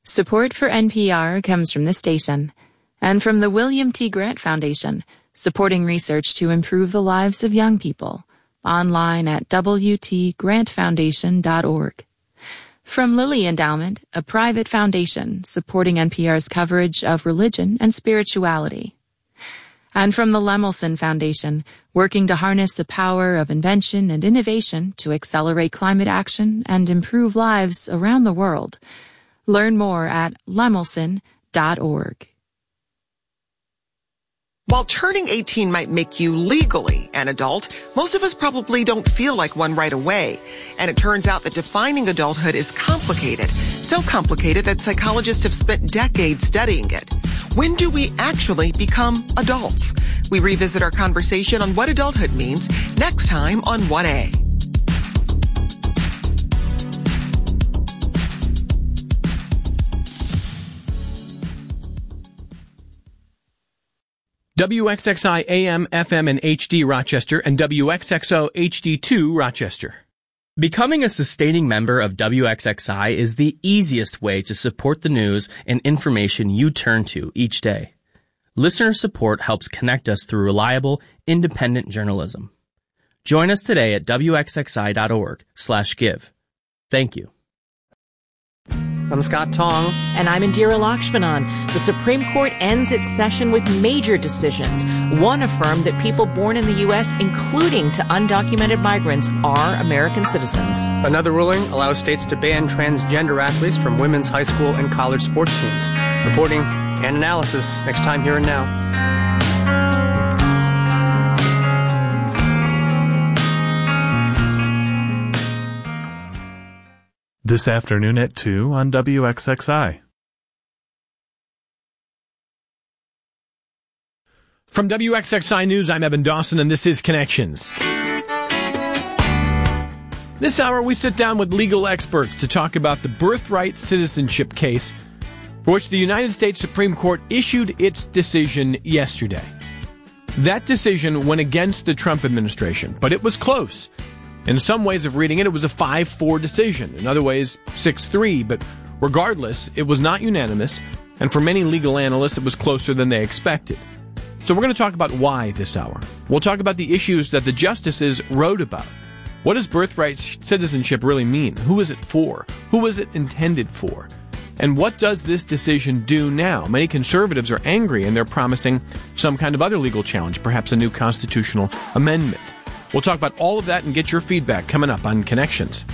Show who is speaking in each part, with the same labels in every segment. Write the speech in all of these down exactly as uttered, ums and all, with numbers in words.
Speaker 1: Support for N P R comes from this station and from the William T. Grant Foundation, supporting research to improve the lives of young people. Online at w t grant foundation dot org. From Lilly Endowment, a private foundation supporting N P R's coverage of religion and spirituality. And from the Lemelson Foundation, working to harness the power of invention and innovation to accelerate climate action and improve lives around the world. Learn more at lemelson dot org.
Speaker 2: While turning eighteen might make you legally an adult, most of us probably don't feel like one right away. And it turns out that defining adulthood is complicated. So complicated that psychologists have spent decades studying it. When do we actually become adults? We revisit our conversation on what adulthood means next time on one A.
Speaker 3: W X X I A M, F M, and H D Rochester, and W X X O H D two Rochester.
Speaker 4: Becoming a sustaining member of W X X I is the easiest way to support the news and information you turn to each day. Listener support helps connect us through reliable, independent journalism. Join us today at w x x i dot org slash give. Thank you.
Speaker 5: I'm Scott Tong.
Speaker 6: And I'm Indira Lakshmanan. The Supreme Court ends its session with major decisions. One affirmed that people born in the U S, including to undocumented migrants, are American citizens.
Speaker 5: Another ruling allows states to ban transgender athletes from women's high school and college sports teams. Reporting and analysis next time Here and Now.
Speaker 7: This afternoon at two on W X X I.
Speaker 3: From W X X I News, I'm Evan Dawson, and this is Connections. This hour, we sit down with legal experts to talk about the birthright citizenship case for which the United States Supreme Court issued its decision yesterday. That decision went against the Trump administration, but it was close. In some ways of reading it, it was a five four decision. In other ways, six three. But regardless, it was not unanimous. And for many legal analysts, it was closer than they expected. So we're going to talk about why this hour. We'll talk about the issues that the justices wrote about. What does birthright citizenship really mean? Who is it for? Who was it intended for? And what does this decision do now? Many conservatives are angry, and they're promising some kind of other legal challenge, perhaps a new constitutional amendment. We'll talk about all of that and get your feedback coming up on Connections.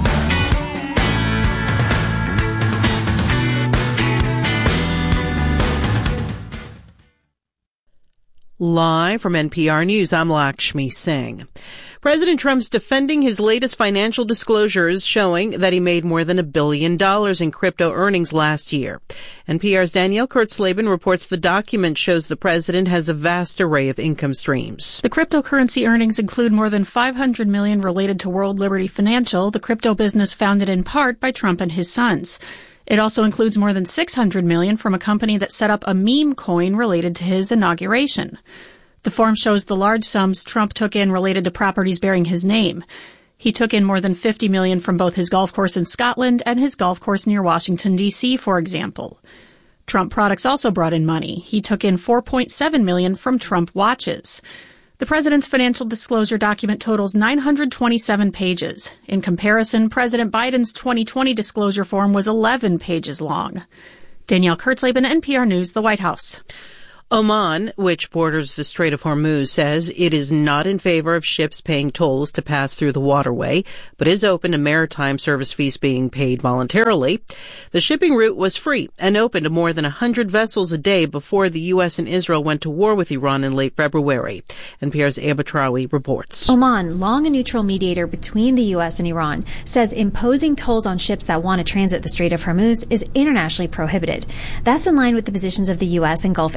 Speaker 8: Live from N P R News, I'm Lakshmi Singh. President Trump's defending his latest financial disclosures showing that he made more than a billion dollars in crypto earnings last year. N P R's Danielle Kurtzleben reports the document shows the president has a vast array of income streams.
Speaker 9: The cryptocurrency earnings include more than five hundred million dollars related to World Liberty Financial, the crypto business founded in part by Trump and his sons. It also includes more than six hundred million dollars from a company that set up a meme coin related to his inauguration. The form shows the large sums Trump took in related to properties bearing his name. He took in more than fifty million dollars from both his golf course in Scotland and his golf course near Washington, D C, for example. Trump products also brought in money. He took in four point seven million dollars from Trump watches. The president's financial disclosure document totals nine hundred twenty-seven pages. In comparison, President Biden's twenty twenty disclosure form was eleven pages long. Danielle Kurtzleben, N P R News, the White House.
Speaker 8: Oman, which borders the Strait of Hormuz, says it is not in favor of ships paying tolls to pass through the waterway, but is open to maritime service fees being paid voluntarily. The shipping route was free and open to more than one hundred vessels a day before the U S and Israel went to war with Iran in late February. N P R's Eba Trawi reports.
Speaker 10: Oman, long a neutral mediator between the U S and Iran, says imposing tolls on ships that want to transit the Strait of Hormuz is internationally prohibited. That's in line with the positions of the U S and Gulf Arab states.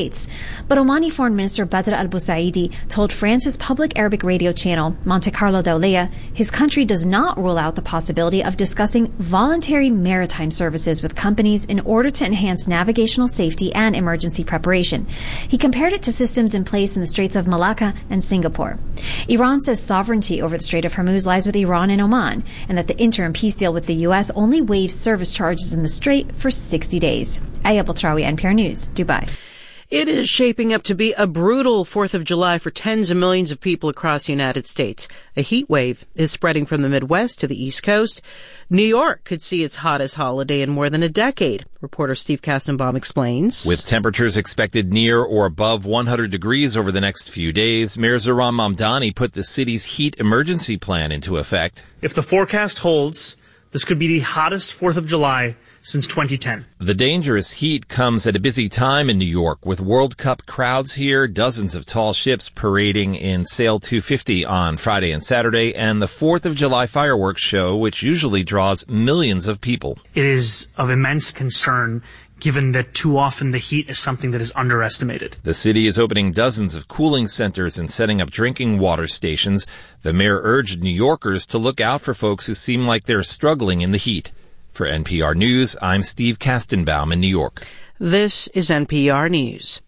Speaker 10: States. But Omani Foreign Minister Badr al-Busaidi told France's public Arabic radio channel, Monte Carlo Dawliya, his country does not rule out the possibility of discussing voluntary maritime services with companies in order to enhance navigational safety and emergency preparation. He compared it to systems in place in the Straits of Malacca and Singapore. Iran says sovereignty over the Strait of Hormuz lies with Iran and Oman, and that the interim peace deal with the U S only waives service charges in the strait for sixty days. Aya Baltrawi, N P R News, Dubai.
Speaker 8: It is shaping up to be a brutal fourth of July for tens of millions of people across the United States. A heat wave is spreading from the Midwest to the East Coast. New York could see its hottest holiday in more than a decade. Reporter Steve Kastenbaum explains.
Speaker 11: With temperatures expected near or above one hundred degrees over the next few days, Mayor Zohran Mamdani put the city's heat emergency plan into effect.
Speaker 12: If the forecast holds, this could be the hottest fourth of July since twenty ten.
Speaker 11: The dangerous heat comes at a busy time in New York with World Cup crowds here, dozens of tall ships parading in Sail two fifty on Friday and Saturday, and the fourth of July fireworks show, which usually draws millions of people.
Speaker 12: It is of immense concern given that too often the heat is something that is underestimated.
Speaker 11: The city is opening dozens of cooling centers and setting up drinking water stations. The mayor urged New Yorkers to look out for folks who seem like they're struggling in the heat. For N P R News, I'm Steve Kastenbaum in New York.
Speaker 8: This is N P R News.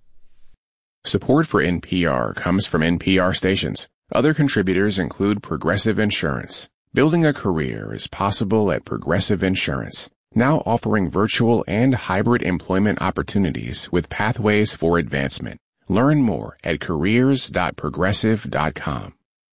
Speaker 13: Support for N P R comes from N P R stations. Other contributors include Progressive Insurance. Building a career is possible at Progressive Insurance, now offering virtual and hybrid employment opportunities with pathways for advancement. Learn more at careers dot progressive dot com.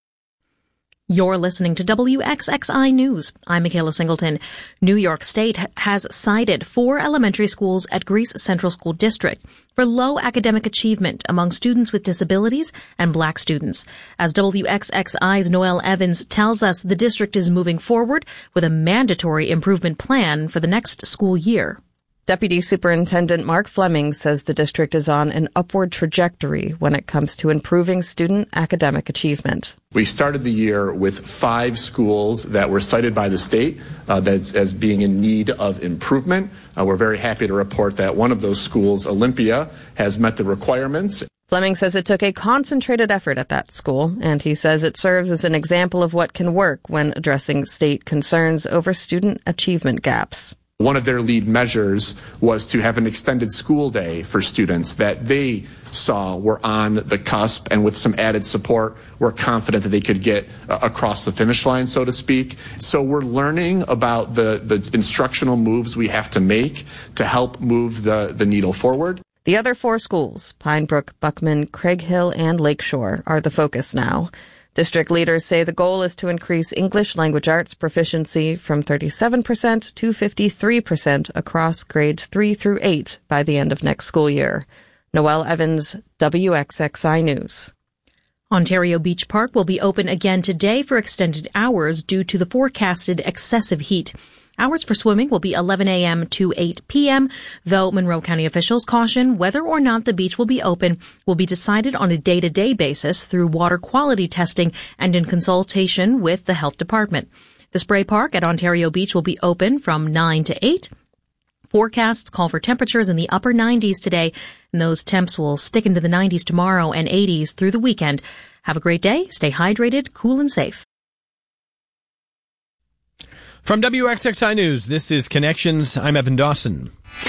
Speaker 14: You're listening to W X X I News. I'm Michaela Singleton. New York State has cited four elementary schools at Greece Central School District for low academic achievement among students with disabilities and black students. As W X X I's Noel Evans tells us, the district is moving forward with a mandatory improvement plan for the next school year.
Speaker 15: Deputy Superintendent Mark Fleming says the district is on an upward trajectory when it comes to improving student academic achievement.
Speaker 16: We started the year with five schools that were cited by the state uh, that's, as being in need of improvement. Uh, we're very happy to report that one of those schools, Olympia, has met the requirements.
Speaker 15: Fleming says it took a concentrated effort at that school, and he says it serves as an example of what can work when addressing state concerns over student achievement gaps.
Speaker 16: One of their lead measures was to have an extended school day for students that they saw were on the cusp, and with some added support, were confident that they could get uh, across the finish line, so to speak. So we're learning about the, the instructional moves we have to make to help move the, the needle forward.
Speaker 15: The other four schools, Pine Brook, Buckman, Craig Hill, and Lakeshore, are the focus now. District leaders say the goal is to increase English language arts proficiency from thirty-seven percent to fifty-three percent across grades three through eight by the end of next school year. Noelle Evans, W X X I News.
Speaker 14: Ontario Beach Park will be open again today for extended hours due to the forecasted excessive heat. Hours for swimming will be eleven a.m. to eight p.m., though Monroe County officials caution whether or not the beach will be open will be decided on a day-to-day basis through water quality testing and in consultation with the health department. The spray park at Ontario Beach will be open from nine to eight. Forecasts call for temperatures in the upper nineties today, and those temps will stick into the nineties tomorrow and eighties through the weekend. Have a great day, stay hydrated, cool and safe.
Speaker 3: From W X X I News, this is Connections. I'm Evan Dawson.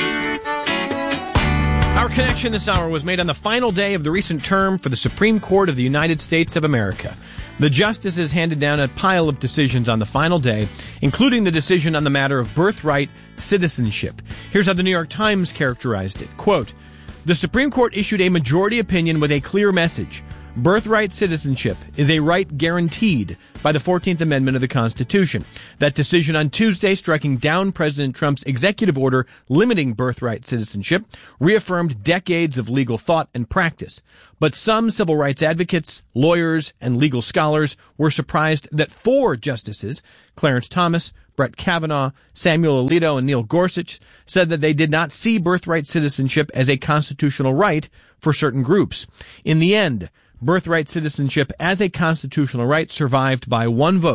Speaker 3: Our connection this hour was made on the final day of the recent term for the Supreme Court of the United States of America. The justices handed down a pile of decisions on the final day, including the decision on the matter of birthright citizenship. Here's how the New York Times characterized it. Quote, "The Supreme Court issued a majority opinion with a clear message. Birthright citizenship is a right guaranteed by the fourteenth Amendment of the Constitution. That decision on Tuesday, striking down President Trump's executive order limiting birthright citizenship, reaffirmed decades of legal thought and practice. But some civil rights advocates, lawyers, and legal scholars were surprised that four justices, Clarence Thomas, Brett Kavanaugh, Samuel Alito, and Neil Gorsuch, said that they did not see birthright citizenship as a constitutional right for certain groups. In the end, birthright citizenship as a constitutional right survived by one vote.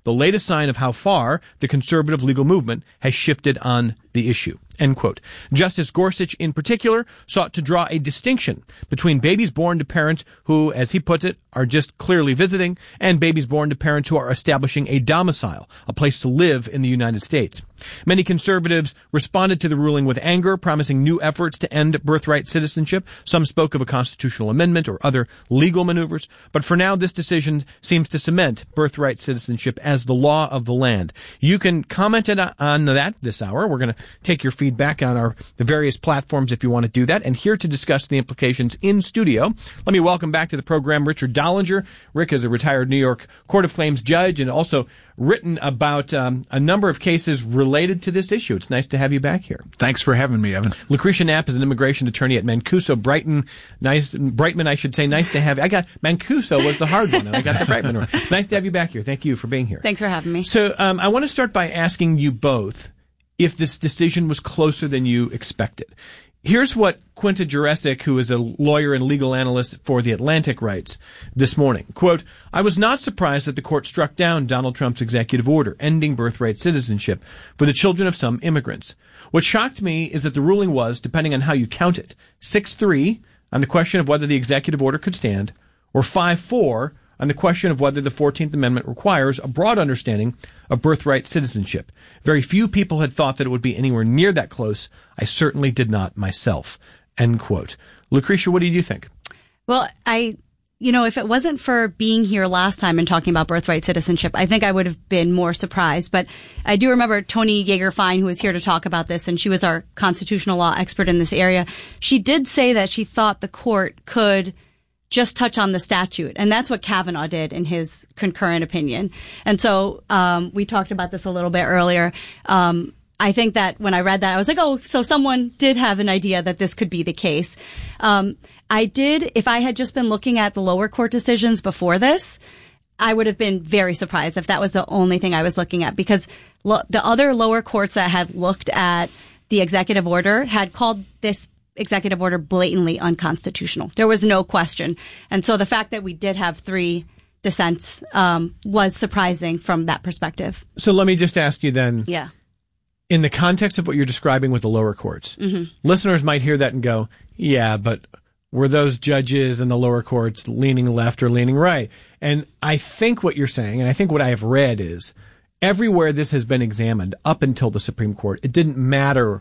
Speaker 3: the latest sign of how far the conservative legal movement has shifted on the issue. End quote. Justice Gorsuch, in particular, sought to draw a distinction between babies born to parents who, as he puts it, are just clearly visiting, and babies born to parents who are establishing a domicile, a place to live in the United States. Many conservatives responded to the ruling with anger, promising new efforts to end birthright citizenship. Some spoke of a constitutional amendment or other legal maneuvers. But for now, this decision seems to cement birthright citizenship as the law of the land. You can comment on that this hour. We're going to take your feedback on our the various platforms if you want to do that. And here to discuss the implications in studio, let me welcome back to the program Richard Dollinger. Rick is a retired New York Court of Claims judge and also written about um, a number of cases related to this issue. It's nice to have you back here.
Speaker 17: Thanks for having me, Evan.
Speaker 3: Lucretia Knapp is an immigration attorney at Mancuso Brighton. Nice, Brightman, I should say. Nice to have you. I got Mancuso was the hard one, and I got the Brightman one. Nice to have you back here. Thank you for being here.
Speaker 18: Thanks for having me.
Speaker 3: So um, I want to start by asking you both if this decision was closer than you expected. Here's what Quinta Jurecic, who is a lawyer and legal analyst for The Atlantic, writes this morning. Quote, I was not surprised that the court struck down Donald Trump's executive order ending birthright citizenship for the children of some immigrants. What shocked me is that the ruling was, depending on how you count it, six three on the question of whether the executive order could stand, or five four on the question of whether the fourteenth Amendment requires a broad understanding of birthright citizenship. Very few people had thought that it would be anywhere near that close. I certainly did not myself. End quote. Lucretia, what do you think?
Speaker 18: Well, I, you know, if it wasn't for being here last time and talking about birthright citizenship, I think I would have been more surprised. But I do remember Tony Yeager-Fine, who was here to talk about this, and she was our constitutional law expert in this area. She did say that she thought the court could just touch on the statute. And that's what Kavanaugh did in his concurrent opinion. And so um we talked about this a little bit earlier. Um I think that when I read that, I was like, oh, so someone did have an idea that this could be the case. Um I did, if I had just been looking at the lower court decisions before this, I would have been very surprised if that was the only thing I was looking at, because lo- the other lower courts that had looked at the executive order had called this executive order blatantly unconstitutional. There was no question. And so the fact that we did have three dissents um, was surprising from that perspective.
Speaker 3: So let me just ask you then,
Speaker 18: yeah,
Speaker 3: in the context of what you're describing with the lower courts,
Speaker 18: mm-hmm.
Speaker 3: listeners might hear that and go, yeah, but were those judges in the lower courts leaning left or leaning right? And I think what you're saying, and I think what I have read is, everywhere this has been examined up until the Supreme Court, it didn't matter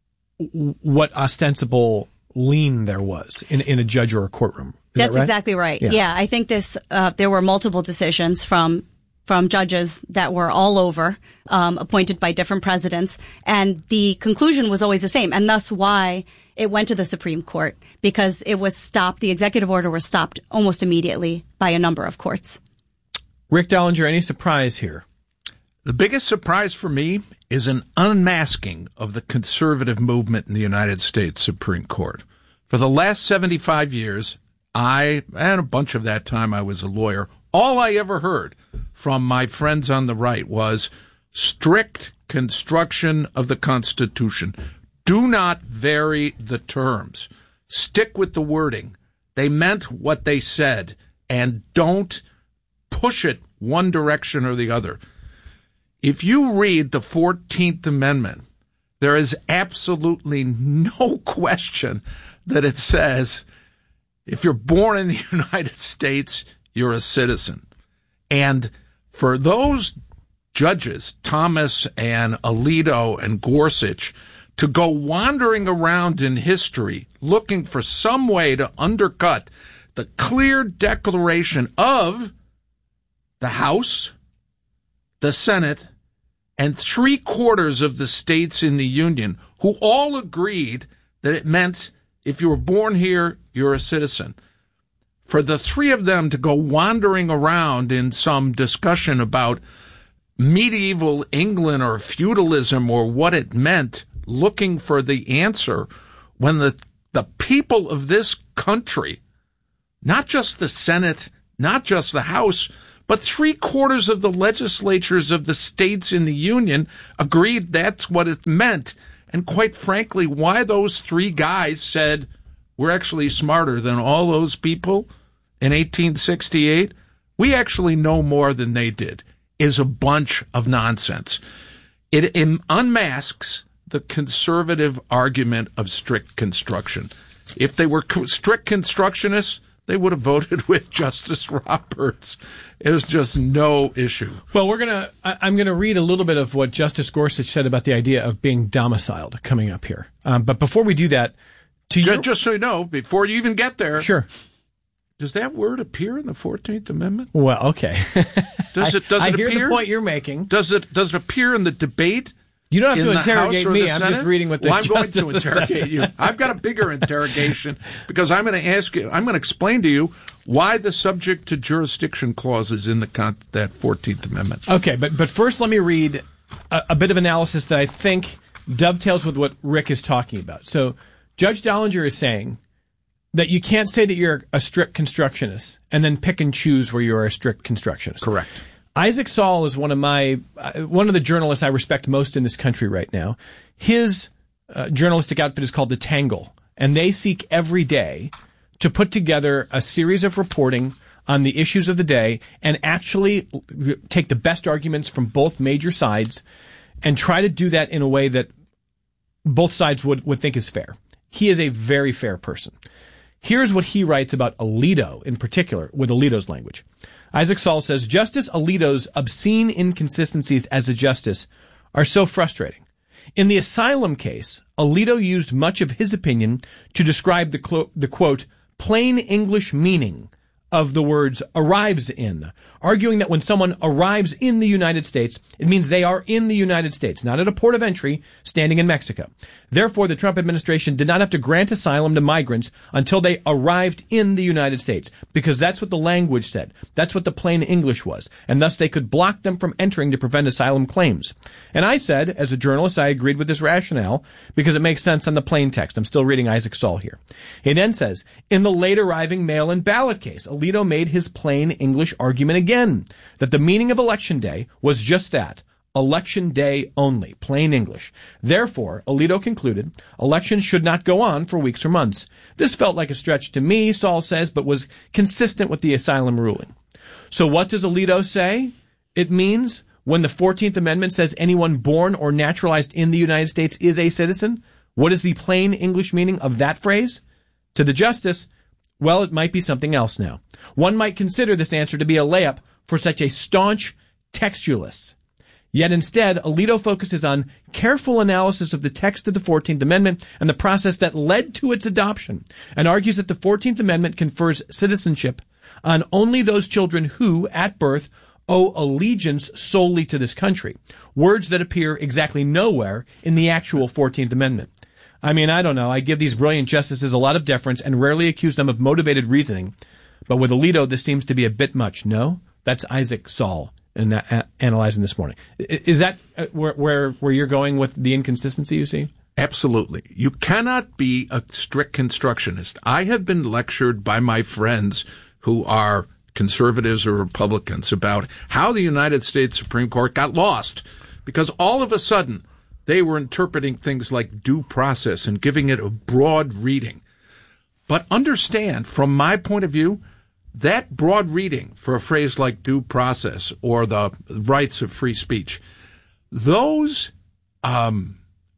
Speaker 3: what ostensible lean there was in, in a judge or a courtroom. Is
Speaker 18: That's
Speaker 3: that right?
Speaker 18: exactly right.
Speaker 3: Yeah.
Speaker 18: yeah, I think this, uh, there were multiple decisions from from judges that were all over, um, appointed by different presidents, and the conclusion was always the same, and thus why it went to the Supreme Court, because it was stopped, the executive order was stopped almost immediately by a number of courts.
Speaker 3: Rick Dollinger, any surprise here?
Speaker 17: The biggest surprise for me is an unmasking of the conservative movement in the United States Supreme Court. For the last seventy-five years, I, and a bunch of that time I was a lawyer, all I ever heard from my friends on the right was strict construction of the Constitution. Do not vary the terms. Stick with the wording. They meant what they said, and don't push it one direction or the other. If you read the fourteenth Amendment, there is absolutely no question that it says, if you're born in the United States, you're a citizen. And for those judges, Thomas and Alito and Gorsuch, to go wandering around in history looking for some way to undercut the clear declaration of the House, the Senate, and three quarters of the states in the Union, who all agreed that it meant if you were born here, you're a citizen. For the three of them to go wandering around in some discussion about medieval England or feudalism or what it meant, looking for the answer, when the, the people of this country, not just the Senate, not just the House, but three quarters of the legislatures of the states in the Union agreed that's what it meant. And quite frankly, why those three guys said we're actually smarter than all those people in eighteen sixty-eight, we actually know more than they did. is a bunch of nonsense. It unmasks the conservative argument of strict construction. If they were strict constructionists, they would have voted with Justice Roberts. It was just no issue.
Speaker 3: Well, we're gonna. I'm gonna read a little bit of what Justice Gorsuch said about the idea of being domiciled coming up here. Um, but before we do that, to
Speaker 17: just,
Speaker 3: your...
Speaker 17: just so you know, before you even get there,
Speaker 3: sure.
Speaker 17: Does that word appear in the fourteenth Amendment?
Speaker 3: Well, okay.
Speaker 17: Does it? Does
Speaker 3: I,
Speaker 17: it
Speaker 3: I hear
Speaker 17: appear?
Speaker 3: the point you're making.
Speaker 17: Does it? Does it appear in the debate?
Speaker 3: You don't have to interrogate me. I'm
Speaker 17: Senate?
Speaker 3: just reading what the
Speaker 17: well, I'm
Speaker 3: justice
Speaker 17: going to interrogate you. I've got a bigger interrogation because I'm going to ask you. I'm going to explain to you why the subject to jurisdiction clause is in the con- that fourteenth Amendment.
Speaker 3: Okay, but but first let me read a, a bit of analysis that I think dovetails with what Rick is talking about. So Judge Dollinger is saying that you can't say that you're a strict constructionist and then pick and choose where you are a strict constructionist.
Speaker 17: Correct.
Speaker 3: Isaac Saul is one of my uh, one of the journalists I respect most in this country right now. His uh, journalistic outfit is called The Tangle, and they seek every day to put together a series of reporting on the issues of the day and actually take the best arguments from both major sides and try to do that in a way that both sides would, would think is fair. He is a very fair person. Here's what he writes about Alito in particular, with Alito's language. Isaac Saul says, Justice Alito's obscene inconsistencies as a justice are so frustrating. In the asylum case, Alito used much of his opinion to describe the, clo- the quote, plain English meaning of the words arrives in, arguing that when someone arrives in the United States, it means they are in the United States, not at a port of entry standing in Mexico. Therefore, the Trump administration did not have to grant asylum to migrants until they arrived in the United States, because that's what the language said. That's what the plain English was, and thus they could block them from entering to prevent asylum claims. And I said, as a journalist, I agreed with this rationale because it makes sense on the plain text. I'm still reading Isaac Saul here. He then says, in the late arriving mail-in ballot case, Alito made his plain English argument again, that the meaning of election day was just that, election day only, plain English. Therefore, Alito concluded, elections should not go on for weeks or months. This felt like a stretch to me, Saul says, but was consistent with the asylum ruling. So what does Alito say? It means when the fourteenth Amendment says anyone born or naturalized in the United States is a citizen, what is the plain English meaning of that phrase? To the justice, well, it might be something else now. One might consider this answer to be a layup for such a staunch textualist. Yet instead, Alito focuses on careful analysis of the text of the fourteenth Amendment and the process that led to its adoption, and argues that the fourteenth Amendment confers citizenship on only those children who, at birth, owe allegiance solely to this country, words that appear exactly nowhere in the actual fourteenth Amendment. I mean, I don't know. I give these brilliant justices a lot of deference and rarely accuse them of motivated reasoning, but with Alito, this seems to be a bit much. No? That's Isaac Saul. And uh, analyzing this morning. Is that uh, where, where where you're going with the inconsistency you see?
Speaker 17: Absolutely. You cannot be a strict constructionist. I have been lectured by my friends who are conservatives or Republicans about how the United States Supreme Court got lost because all of a sudden they were interpreting things like due process and giving it a broad reading. But understand, from my point of view, that broad reading for a phrase like due process or the rights of free speech, those, um,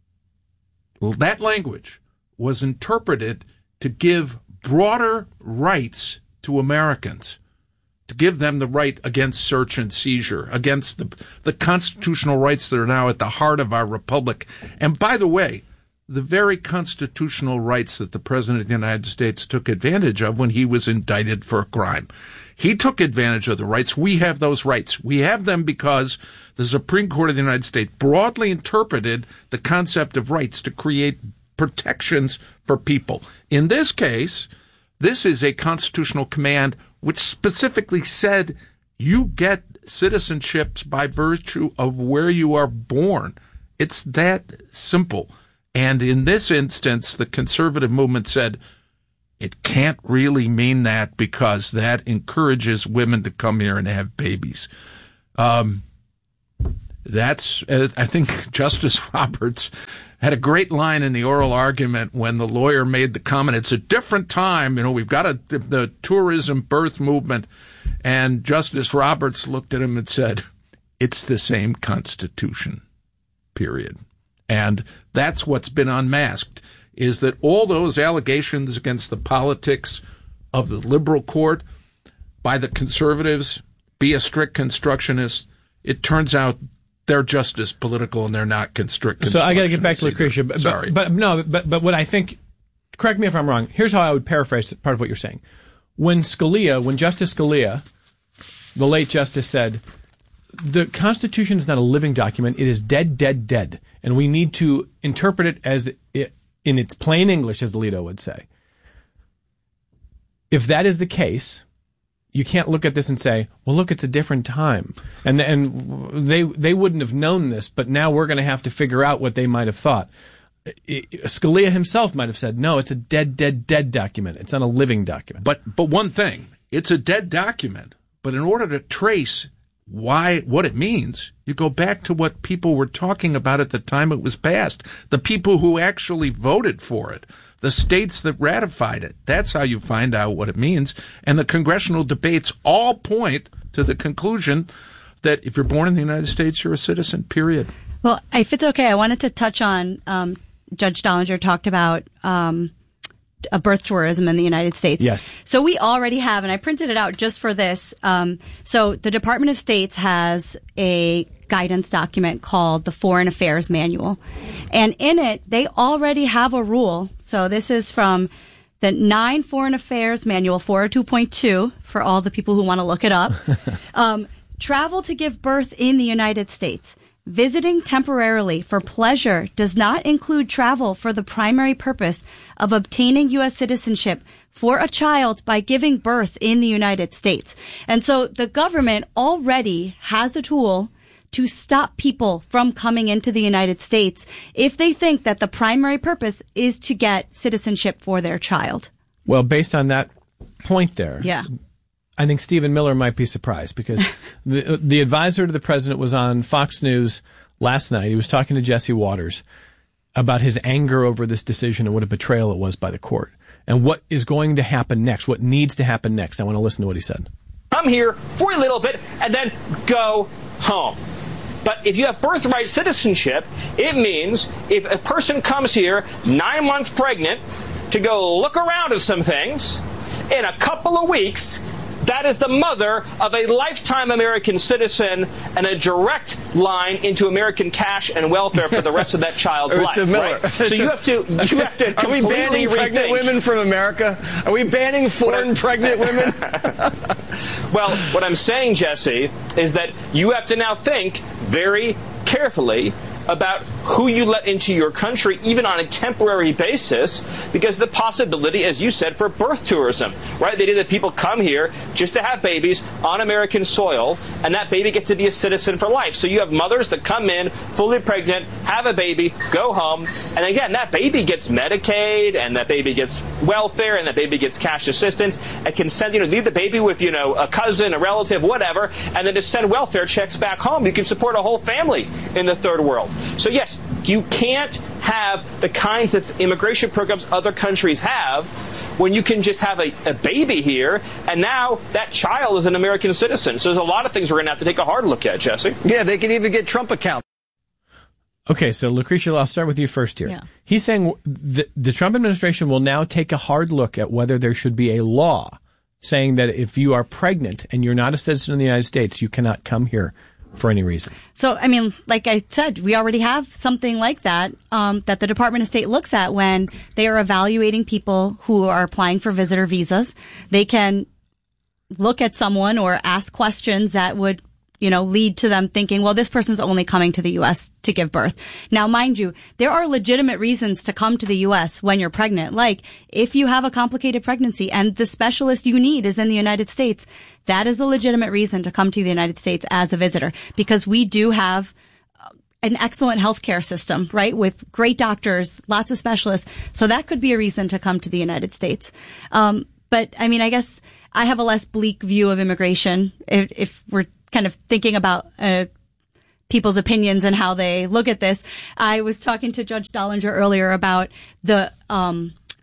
Speaker 17: that language was interpreted to give broader rights to Americans, to give them the right against search and seizure, against the, the constitutional rights that are now at the heart of our republic. And by the way, the very constitutional rights that the President of the United States took advantage of when he was indicted for a crime. He took advantage of the rights. We have those rights. We have them because the Supreme Court of the United States broadly interpreted the concept of rights to create protections for people. In this case, this is a constitutional command which specifically said you get citizenships by virtue of where you are born. It's that simple. And in this instance, the conservative movement said it can't really mean that because that encourages women to come here and have babies. Um, that's, I think Justice Roberts had a great line in the oral argument when the lawyer made the comment, it's a different time, you know, we've got a, the tourism birth movement. And Justice Roberts looked at him and said, It's the same Constitution, period. And that's what's been unmasked, is that all those allegations against the politics of the liberal court by the conservatives, be a strict constructionist, it turns out they're just as political and they're not strict constructionists.
Speaker 3: So I got to get back to Lucretia. But,
Speaker 17: Sorry.
Speaker 3: But, but no, but, but what I think, correct me if I'm wrong, here's how I would paraphrase part of what you're saying. When Scalia, when Justice Scalia, the late justice, said, the Constitution is not a living document, it is dead, dead, dead. And we need to interpret it as it, in its plain English, as Alito would say. If that is the case, you can't look at this and say, well, look, it's a different time. And and they they wouldn't have known this, but now we're going to have to figure out what they might have thought. Scalia himself might have said, no, it's a dead, dead, dead document. It's not a living document.
Speaker 17: But but one thing, it's a dead document. But in order to trace why what it means, you go back to what people were talking about at the time it was passed. The people who actually voted for it. The states that ratified it. That's how you find out what it means. And the congressional debates all point to the conclusion that if you're born in the United States, you're a citizen, period.
Speaker 18: Well, if it's okay, I wanted to touch on, um, Judge Dollinger talked about um, a birth tourism in the United States.
Speaker 3: Yes.
Speaker 18: So we already have, and I printed it out just for this. Um, so the Department of State has a guidance document called the Foreign Affairs Manual. And in it, they already have a rule. So this is from the nine Foreign Affairs Manual, four oh two point two, for all the people who want to look it up. um, travel to give birth in the United States. Visiting temporarily for pleasure does not include travel for the primary purpose of obtaining U S citizenship for a child by giving birth in the United States. And so the government already has a tool to stop people from coming into the United States if they think that the primary purpose is to get citizenship for their child.
Speaker 3: Well, based on that point there,
Speaker 18: yeah.
Speaker 3: I think Stephen Miller might be surprised because the the advisor to the president was on Fox News last night. He was talking to Jesse Waters about his anger over this decision and what a betrayal it was by the court and what is going to happen next, what needs to happen next. I want to listen to what he said.
Speaker 19: Come here for a little bit and then go home. But if you have birthright citizenship, it means if a person comes here nine months pregnant to go look around at some things, in a couple of weeks, that is the mother of a lifetime American citizen and a direct line into American cash and welfare for the rest of that child's life.
Speaker 20: Miller.
Speaker 19: Right? So you have to you have to
Speaker 20: Are we banning
Speaker 19: rethink.
Speaker 20: pregnant women from America? Are we banning foreign pregnant women?
Speaker 19: Well, what I'm saying, Jesse, is that you have to now think very carefully about who you let into your country, even on a temporary basis, because the possibility, as you said, for birth tourism, right? The idea that people come here just to have babies on American soil, and that baby gets to be a citizen for life. So you have mothers that come in, fully pregnant, have a baby, go home, and again, that baby gets Medicaid, and that baby gets welfare, and that baby gets cash assistance, and can send, you know, leave the baby with, you know, a cousin, a relative, whatever, and then just send welfare checks back home. You can support a whole family in the third world. So yes, you can't have the kinds of immigration programs other countries have when you can just have a, a baby here, and now that child is an American citizen. So there's a lot of things we're going to have to take a hard look at, Jesse.
Speaker 20: Yeah, they can even get Trump accounts.
Speaker 3: Okay, so Lucretia, I'll start with you first here.
Speaker 18: Yeah.
Speaker 3: He's saying the, the Trump administration will now take a hard look at whether there should be a law saying that if you are pregnant and you're not a citizen of the United States, you cannot come here for any reason.
Speaker 18: So, I mean, like I said, we already have something like that, um, that the Department of State looks at when they are evaluating people who are applying for visitor visas. They can look at someone or ask questions that would, you know, lead to them thinking, well, this person's only coming to the U S to give birth. Now, mind you, there are legitimate reasons to come to the U S when you're pregnant. Like, if you have a complicated pregnancy and the specialist you need is in the United States, that is a legitimate reason to come to the United States as a visitor, because we do have an excellent healthcare system, right? With great doctors, lots of specialists. So that could be a reason to come to the United States. Um, but I mean, I guess I have a less bleak view of immigration if, if we're kind of thinking about uh, people's opinions and how they look at this. I was talking to Judge Dollinger earlier about the um,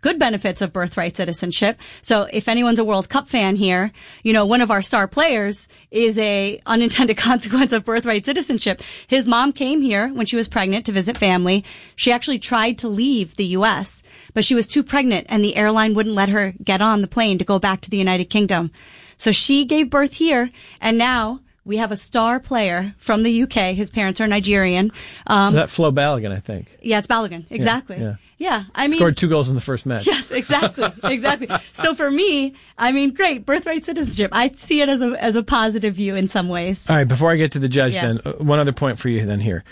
Speaker 18: good benefits of birthright citizenship. So if anyone's a World Cup fan here, you know, one of our star players is a unintended consequence of birthright citizenship. His mom came here when she was pregnant to visit family. She actually tried to leave the U S, but she was too pregnant and the airline wouldn't let her get on the plane to go back to the United Kingdom. So she gave birth here, and now we have a star player from the U K. His parents are Nigerian. Um,
Speaker 3: that Flo Balogun, I think.
Speaker 18: Yeah, it's Balogun. Exactly.
Speaker 3: Yeah.
Speaker 18: Yeah. yeah I mean,
Speaker 3: scored two goals in the first match.
Speaker 18: Yes, exactly. Exactly. So for me, I mean, great. Birthright citizenship. I see it as a, as a positive view in some ways.
Speaker 3: All right. Before I get to the judge,
Speaker 18: Yeah.
Speaker 3: then, uh, one other point for you then here.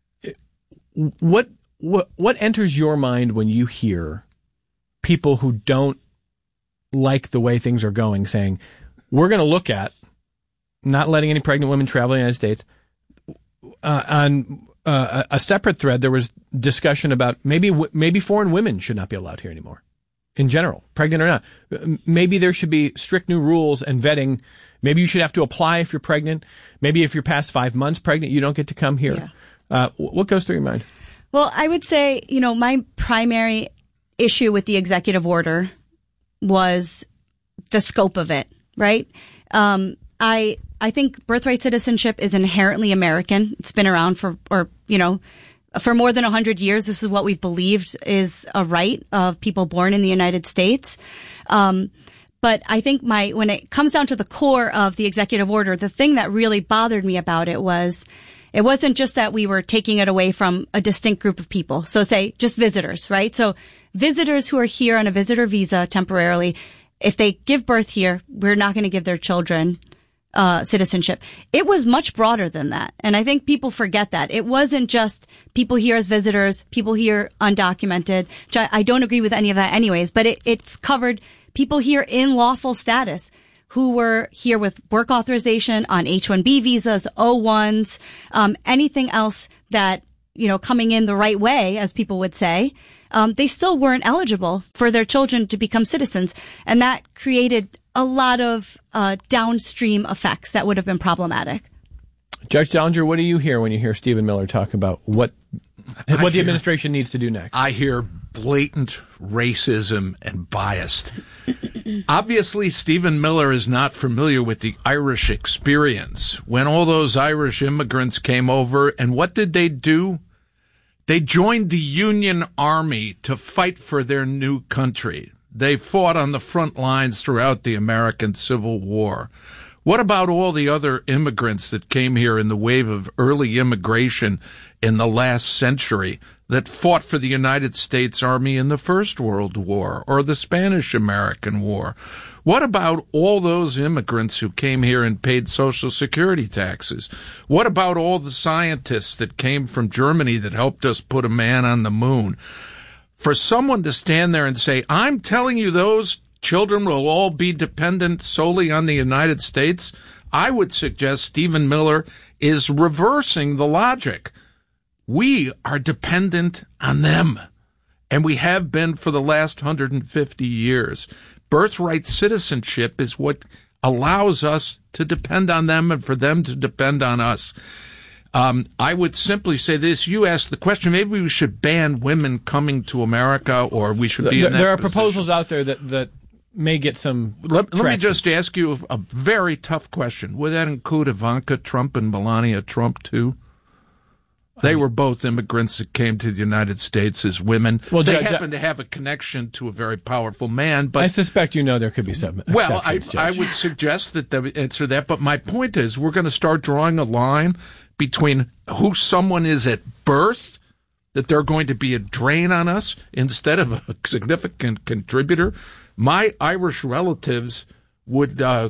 Speaker 3: What, what, what enters your mind when you hear people who don't like the way things are going saying, we're going to look at not letting any pregnant women travel to the United States. Uh, on uh, a separate thread, there was discussion about maybe maybe foreign women should not be allowed here anymore, in general, pregnant or not. Maybe there should be strict new rules and vetting. Maybe you should have to apply if you're pregnant. Maybe if you're past five months pregnant, you don't get to come here.
Speaker 18: Yeah.
Speaker 3: Uh, what goes through your mind?
Speaker 18: Well, I would say, you know, my primary issue with the executive order was the scope of it, right? Um, I, I think birthright citizenship is inherently American. It's been around for, or, you know, for more than a hundred years. This is what we've believed is a right of people born in the United States. Um, but I think my, when it comes down to the core of the executive order, the thing that really bothered me about it was, it wasn't just that we were taking it away from a distinct group of people. So say just visitors, right? So visitors who are here on a visitor visa temporarily, if they give birth here, we're not going to give their children uh citizenship. It was much broader than that. And I think people forget that. It wasn't just people here as visitors, people here undocumented. Which I, I don't agree with any of that anyways, but it, it's covered people here in lawful status who were here with work authorization on H one B visas, O ones, um, anything else that, you know, coming in the right way, as people would say. Um, they still weren't eligible for their children to become citizens. And that created a lot of uh, downstream effects that would have been problematic.
Speaker 3: Judge Dellinger, what do you hear when you hear Stephen Miller talk about what
Speaker 17: I
Speaker 3: what the
Speaker 17: hear-
Speaker 3: administration needs to do next?
Speaker 17: I hear blatant racism and biased. Obviously, Stephen Miller is not familiar with the Irish experience. When all those Irish immigrants came over, and what did they do? They joined the Union Army to fight for their new country. They fought on the front lines throughout the American Civil War. What about all the other immigrants that came here in the wave of early immigration in the last century that fought for the United States Army in the First World War or the Spanish-American War? What about all those immigrants who came here and paid Social Security taxes? What about all the scientists that came from Germany that helped us put a man on the moon? For someone to stand there and say, I'm telling you those children will all be dependent solely on the United States, I would suggest Stephen Miller is reversing the logic. We are dependent on them, and we have been for the last one hundred fifty years. Birthright citizenship is what allows us to depend on them and for them to depend on us. Um, I would simply say this. You asked the question, maybe we should ban women coming to America, or we should be
Speaker 3: there,
Speaker 17: in that
Speaker 3: there are
Speaker 17: position.
Speaker 3: proposals out there that, that may get some
Speaker 17: Let, let me
Speaker 3: traction.
Speaker 17: just ask you a very tough question. Would that include Ivanka Trump and Melania Trump, too? They were both immigrants that came to the United States as women.
Speaker 3: Well,
Speaker 17: they
Speaker 3: Judge,
Speaker 17: happen to have a connection to a very powerful man. But
Speaker 3: I suspect you know there could be some
Speaker 17: Well, I,
Speaker 3: exceptions,
Speaker 17: I
Speaker 3: Judge.
Speaker 17: would suggest that they would answer that. But my point is we're going to start drawing a line between who someone is at birth, that they're going to be a drain on us instead of a significant contributor. My Irish relatives would uh,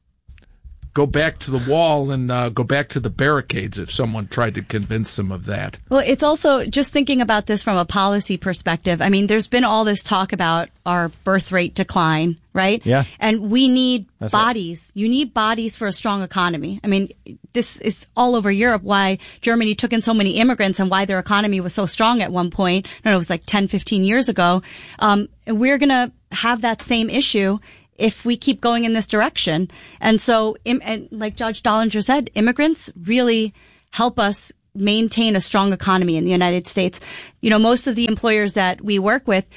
Speaker 17: go back to the wall and uh, go back to the barricades if someone tried to convince them of that.
Speaker 18: Well, it's also just thinking about this from a policy perspective. I mean, there's been all this talk about our birth rate decline, right?
Speaker 3: Yeah.
Speaker 18: And we need
Speaker 3: That's
Speaker 18: bodies. You need bodies for a strong economy. I mean, this is all over Europe why Germany took in so many immigrants and why their economy was so strong at one point. I don't know, it was like ten, fifteen years ago. Um, and we're going to have that same issue if we keep going in this direction. And so, im- and like Judge Dollinger said, immigrants really help us maintain a strong economy in the United States. You know, most of the employers that we work with,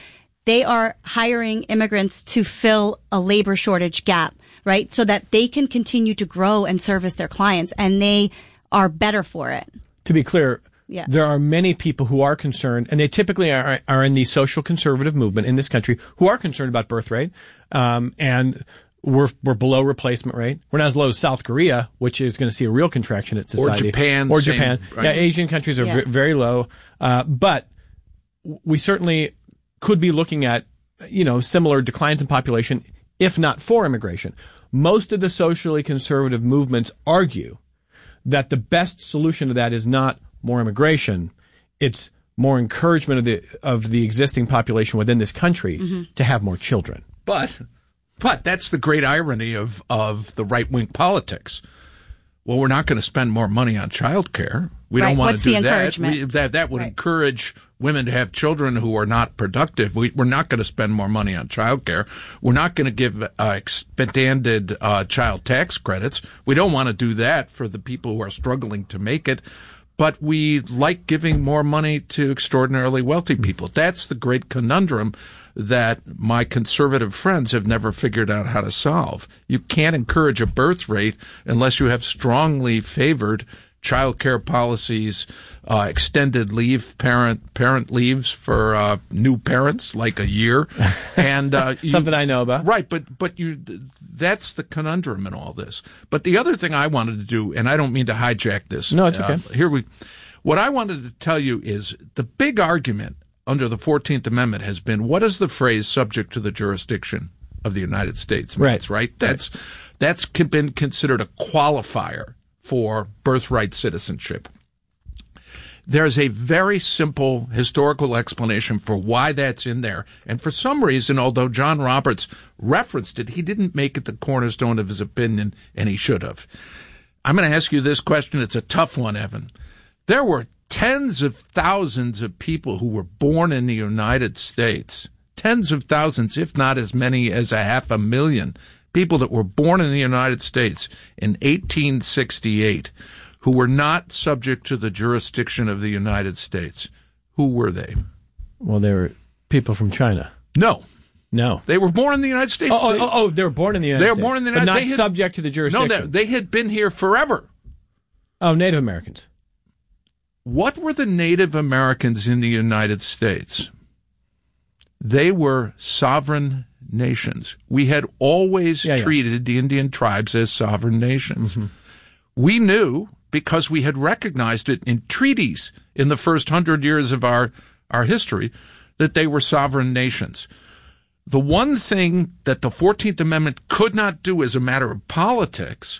Speaker 18: they are hiring immigrants to fill a labor shortage gap, right? So that they can continue to grow and service their clients, and they are better for it.
Speaker 3: To be clear,
Speaker 18: yeah.
Speaker 3: there are many people who are concerned, and they typically are, are in the social conservative movement in this country, who are concerned about birth rate, um, and We're we're below replacement rate. We're not as low as South Korea, which is going to see a real contraction in society.
Speaker 17: Or Japan.
Speaker 3: Or
Speaker 17: same,
Speaker 3: Japan.
Speaker 17: Right?
Speaker 3: Yeah, Asian countries are
Speaker 18: Yeah.
Speaker 3: v- very low. Uh, but we certainly could be looking at, you know, similar declines in population, if not for immigration. Most of the socially conservative movements argue that the best solution to that is not more immigration. It's more encouragement of the of the existing population within this country
Speaker 18: Mm-hmm.
Speaker 3: to have more children.
Speaker 17: But, but that's the great irony of, of the right-wing politics. Well, we're not going to spend more money on child care. We
Speaker 18: Right.
Speaker 17: don't want
Speaker 18: What's
Speaker 17: to do
Speaker 18: the
Speaker 17: that.
Speaker 18: encouragement?
Speaker 17: We, that that would
Speaker 18: Right.
Speaker 17: encourage women to have children who are not productive. We, we're not going to spend more money on child care. We're not going to give uh, expanded uh, child tax credits. We don't want to do that for the people who are struggling to make it. But we like giving more money to extraordinarily wealthy people. That's the great conundrum that my conservative friends have never figured out how to solve. You can't encourage a birth rate unless you have strongly favored child care policies, uh, extended leave, parent parent leaves for uh, new parents, like a year, and uh, you,
Speaker 3: Something I know about.
Speaker 17: Right, but but you that's the conundrum in all this. But the other thing I wanted to do, and I don't mean to hijack this.
Speaker 3: No, it's okay.
Speaker 17: Uh, here we, what I wanted to tell you is the big argument under the fourteenth Amendment has been, what is the phrase "subject to the jurisdiction of the United States" means, right? right? That's that's been considered a qualifier for birthright citizenship. There's a very simple historical explanation for why that's in there. And for some reason, although John Roberts referenced it, he didn't make it the cornerstone of his opinion, and he should have. I'm going to ask you this question. It's a tough one, Evan. There were tens of thousands of people who were born in the United States, tens of thousands, if not as many as a half a million people that were born in the United States in eighteen sixty-eight who were not subject to the jurisdiction of the United States. Who were they?
Speaker 3: Well, they were people from China.
Speaker 17: No.
Speaker 3: No.
Speaker 17: They were born in the United States.
Speaker 3: Oh, oh,
Speaker 17: They-
Speaker 3: oh, oh, they were born in the United
Speaker 17: They were
Speaker 3: States.
Speaker 17: born in the United
Speaker 3: But not
Speaker 17: they had-
Speaker 3: subject to the jurisdiction.
Speaker 17: No, they, they had been here forever.
Speaker 3: Oh, Native Americans.
Speaker 17: What were the Native Americans in the United States? They were sovereign nations. We had always
Speaker 3: Yeah, yeah.
Speaker 17: treated the Indian tribes as sovereign nations.
Speaker 3: Mm-hmm.
Speaker 17: We knew, because we had recognized it in treaties in the first hundred years of our, our history, that they were sovereign nations. The one thing that the fourteenth Amendment could not do as a matter of politics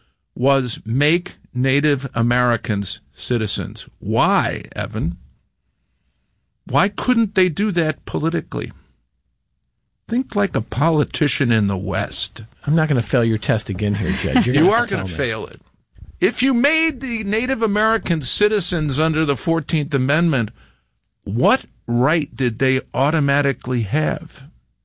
Speaker 17: was make Native Americans citizens. Why, Evan? Why couldn't they do that politically? Think like a politician in the West.
Speaker 3: I'm not going to fail your test again here, Judge. You're
Speaker 17: You
Speaker 3: gonna
Speaker 17: are
Speaker 3: have to
Speaker 17: going to
Speaker 3: tell me.
Speaker 17: fail it. If you made the Native American citizens under the fourteenth Amendment, what right did they automatically have?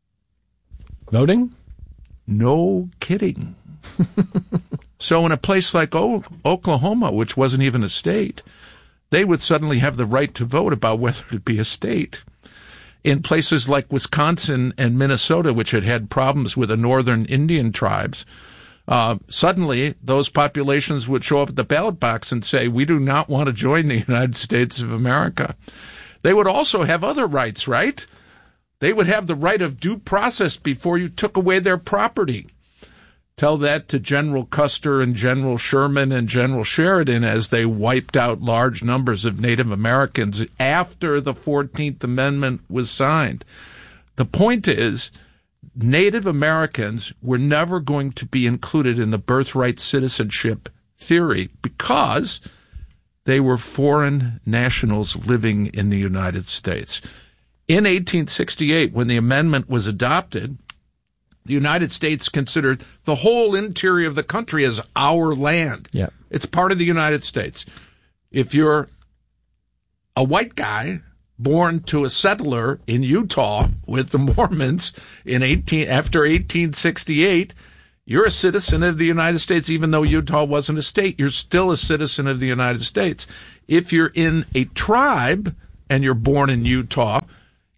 Speaker 3: Voting?
Speaker 17: No kidding. So in a place like o- Oklahoma, which wasn't even a state, they would suddenly have the right to vote about whether to be a state. In places like Wisconsin and Minnesota, which had had problems with the northern Indian tribes, uh, suddenly those populations would show up at the ballot box and say, we do not want to join the United States of America. They would also have other rights, right? They would have the right of due process before you took away their property. Tell that to General Custer and General Sherman and General Sheridan as they wiped out large numbers of Native Americans after the fourteenth Amendment was signed. The point is, Native Americans were never going to be included in the birthright citizenship theory because they were foreign nationals living in the United States. In eighteen sixty-eight, when the amendment was adopted, the United States considered the whole interior of the country as our land.
Speaker 3: Yeah.
Speaker 17: It's part of the United States. If you're a white guy born to a settler in Utah with the Mormons in eighteen after eighteen sixty-eight, you're a citizen of the United States. Even though Utah wasn't a state, you're still a citizen of the United States. If you're in a tribe and you're born in Utah,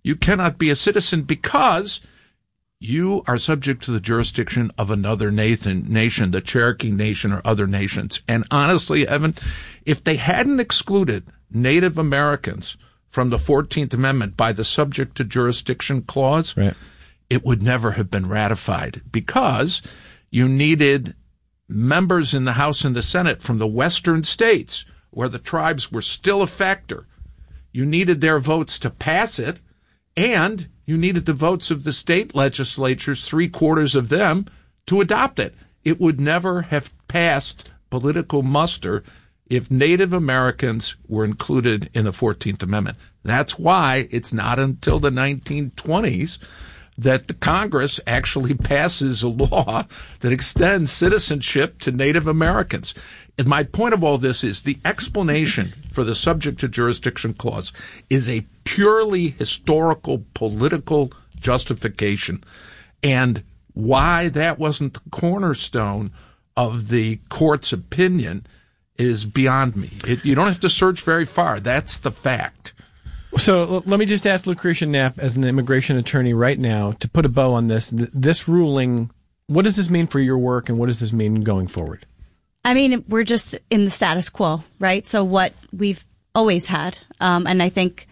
Speaker 17: You cannot be a citizen because you are subject to the jurisdiction of another nation, nation, the Cherokee Nation or other nations. And honestly, Evan, if they hadn't excluded Native Americans from the fourteenth Amendment by the subject to jurisdiction clause,
Speaker 3: right,
Speaker 17: it would never have been ratified because you needed members in the House and the Senate from the western states where the tribes were still a factor. You needed their votes to pass it, and you needed the votes of the state legislatures, three quarters of them, to adopt it. It would never have passed political muster if Native Americans were included in the fourteenth Amendment. That's why it's not until the nineteen twenties that the Congress actually passes a law that extends citizenship to Native Americans. And my point of all this is the explanation for the subject to jurisdiction clause is a purely historical, political justification. And why that wasn't the cornerstone of the court's opinion is beyond me. It, you don't have to search very far. That's the fact.
Speaker 3: So l- let me just ask Lucretia Knapp, as an immigration attorney right now, to put a bow on this. Th- this ruling, what does this mean for your work, and what does this mean going forward?
Speaker 18: I mean, we're just in the status quo, right? So what we've always had, um, and I think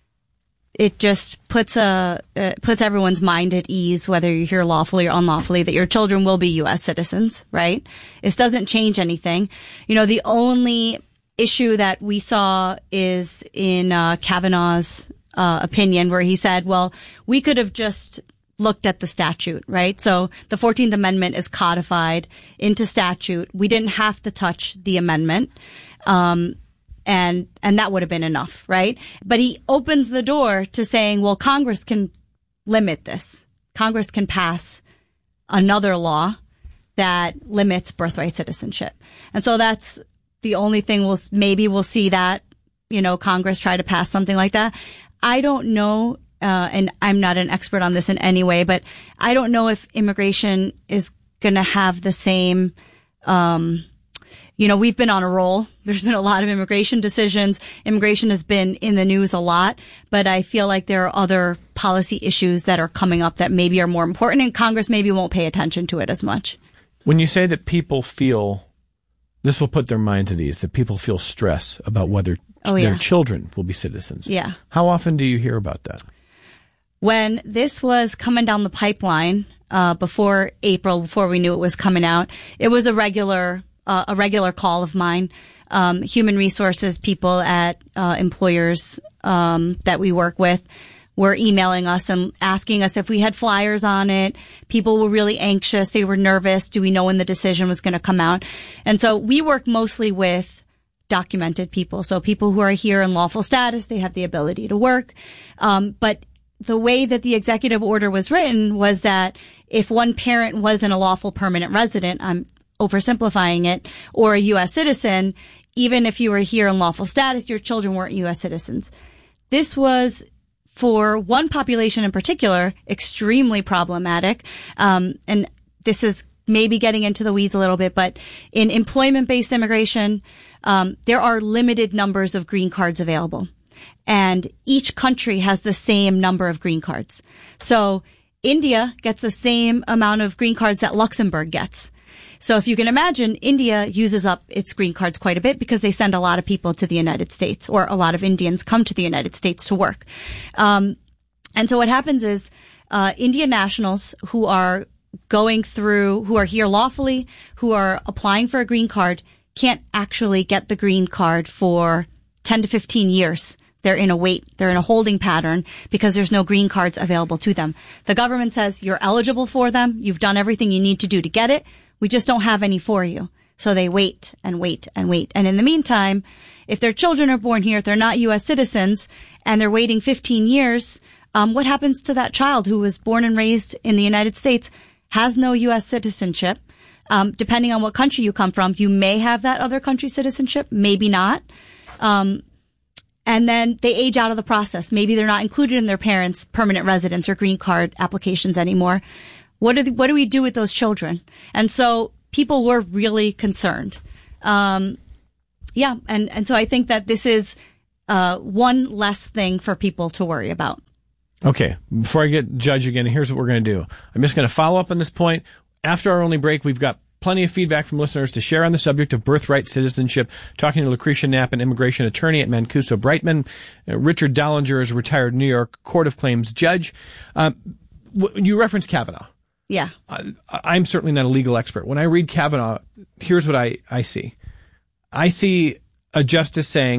Speaker 18: it just puts a uh, puts everyone's mind at ease, whether you're here lawfully or unlawfully, that your children will be U S citizens, right? This doesn't change anything. You know, the only issue that we saw is in uh, Kavanaugh's uh, opinion, where he said, well, we could have just looked at the statute, right? So the fourteenth Amendment is codified into statute. We didn't have to touch the amendment. Um, and, and that would have been enough, right? But he opens the door to saying, well, Congress can limit this. Congress can pass another law that limits birthright citizenship. And so that's the only thing we'll, maybe we'll see that, you know, Congress try to pass something like that. I don't know. Uh, and I'm not an expert on this in any way, but I don't know if immigration is going to have the same, um, you know, we've been on a roll. There's been a lot of immigration decisions. Immigration has been in the news a lot, but I feel like there are other policy issues that are coming up that maybe are more important, and Congress maybe won't pay attention to it as much.
Speaker 3: When you say that people feel, this will put their minds at ease, that people feel stress about whether
Speaker 18: oh,
Speaker 3: their
Speaker 18: yeah.
Speaker 3: children will be citizens.
Speaker 18: Yeah.
Speaker 3: How often do you hear about that?
Speaker 18: When this was coming down the pipeline, uh, before April, before we knew it was coming out, it was a regular, uh, a regular call of mine. Um, human resources people at, uh, employers, um, that we work with were emailing us and asking us if we had flyers on it. People were really anxious. They were nervous. Do we know when the decision was going to come out? And so we work mostly with documented people. So people who are here in lawful status, they have the ability to work. Um, but the way that the executive order was written was that if one parent wasn't a lawful permanent resident, I'm oversimplifying it, or a U S citizen, even if you were here in lawful status, your children weren't U S citizens. This was, for one population in particular, extremely problematic. Um, and this is maybe getting into the weeds a little bit, but in employment-based immigration, um, there are limited numbers of green cards available. And each country has the same number of green cards. So India gets the same amount of green cards that Luxembourg gets. So if you can imagine, India uses up its green cards quite a bit because they send a lot of people to the United States, or a lot of Indians come to the United States to work. Um, and so what happens is, uh, Indian nationals who are going through, who are here lawfully, who are applying for a green card, can't actually get the green card for ten to fifteen years. They're in a wait, they're in a holding pattern because there's no green cards available to them. The government says you're eligible for them. You've done everything you need to do to get it. We just don't have any for you. So they wait and wait and wait. And in the meantime, if their children are born here, if they're not U S citizens and they're waiting fifteen years, um, what happens to that child who was born and raised in the United States, has no U S citizenship? Um, depending on what country you come from, you may have that other country's citizenship, maybe not. Um, And then they age out of the process. Maybe they're not included in their parents' permanent residence or green card applications anymore. What do, the, what do we do with those children? And so people were really concerned. Um, yeah. And, and so I think that this is, uh, one less thing for people to worry about.
Speaker 3: Okay, before I get Judge again, here's what we're going to do. I'm just going to follow up on this point. After our only break, we've got plenty of feedback from listeners to share on the subject of birthright citizenship. Talking to Lucretia Knapp, an immigration attorney at Mancuso Brightman. Uh, Richard Dollinger is a retired New York Court of Claims judge. Um, w- you referenced Kavanaugh.
Speaker 18: Yeah.
Speaker 3: I, I'm certainly not a legal expert. When I read Kavanaugh, here's what I, I see. I see a justice saying,